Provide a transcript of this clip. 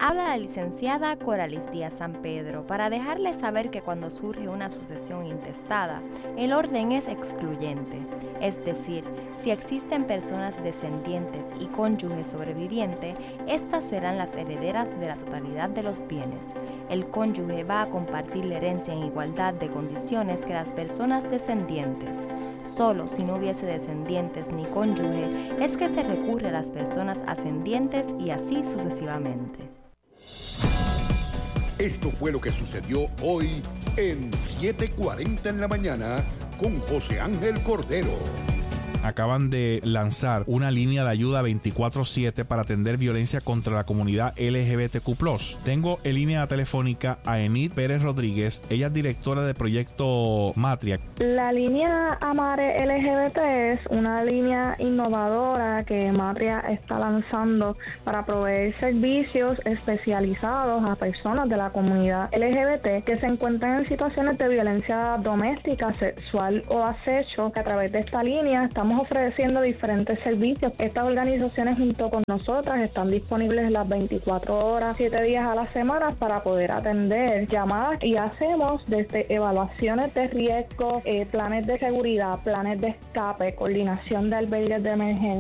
Habla la licenciada Coralis Díaz San Pedro para dejarles saber que cuando surge una sucesión intestada, el orden es excluyente, es decir, si existen personas descendientes y cónyuge sobreviviente, estas serán las herederas de la totalidad de los bienes. El cónyuge va a compartir la herencia en igualdad de condiciones que las personas descendientes. Solo si no hubiese descendientes ni cónyuge es que se recurre a las personas ascendientes y así sucesivamente. Esto fue lo que sucedió hoy en 7:40 en la mañana con José Ángel Cordero. Acaban de lanzar una línea de ayuda 24/7 para atender violencia contra la comunidad LGBTQ+. Tengo en línea telefónica a Enid Pérez Rodríguez, ella es directora del proyecto Matria. La línea Amare LGBT es una línea innovadora que Matria está lanzando para proveer servicios especializados a personas de la comunidad LGBT que se encuentran en situaciones de violencia doméstica, sexual o acecho. A través de esta línea estamos ofreciendo diferentes servicios. Estas organizaciones junto con nosotras están disponibles las 24 horas, 7 días a la semana para poder atender llamadas y hacemos desde evaluaciones de riesgo, planes de seguridad, planes de escape, coordinación de albergues de emergencia.